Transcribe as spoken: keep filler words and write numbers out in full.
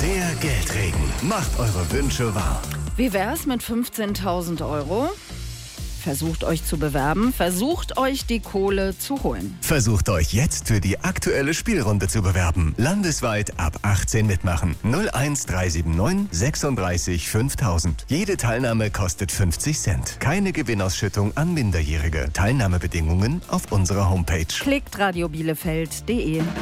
Der Geldregen macht eure Wünsche wahr. Wie wär's mit fünfzehntausend Euro? Versucht euch zu bewerben, versucht euch die Kohle zu holen. Versucht euch jetzt für die aktuelle Spielrunde zu bewerben. Landesweit ab achtzehn mitmachen. null eins drei sieben neun sechsunddreißig fünftausend. Jede Teilnahme kostet fünfzig Cent. Keine Gewinnausschüttung an Minderjährige. Teilnahmebedingungen auf unserer Homepage. Klickt radiobielefeld punkt de